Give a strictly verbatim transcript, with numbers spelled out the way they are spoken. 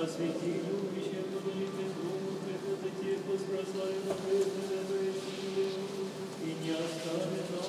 освети любящее положите Богу, приходите, прославим на прежнем и не оставит